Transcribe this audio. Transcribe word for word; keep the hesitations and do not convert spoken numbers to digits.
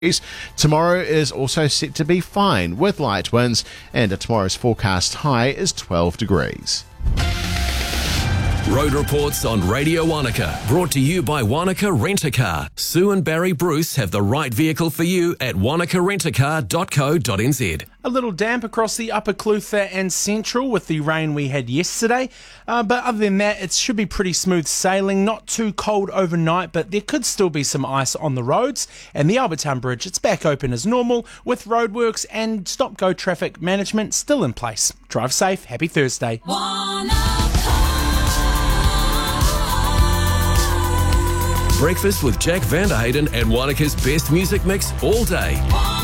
Tomorrow is also set to be fine with light winds, and tomorrow's forecast high is twelve degrees. Road reports on Radio Wanaka, brought to you by Wanaka Rent-A-Car. Sue and Barry Bruce have the right vehicle for you at wanaka rent a car dot co dot n z. A little damp across the Upper Clutha and Central with the rain we had yesterday, uh, but other than that it should be pretty smooth sailing, not too cold overnight, but there could still be some ice on the roads. And the Albertown Bridge, it's back open as normal with roadworks and stop-go traffic management still in place. Drive safe, happy Thursday. Breakfast with Jack Van Der Hayden and Wanaka's best music mix all day.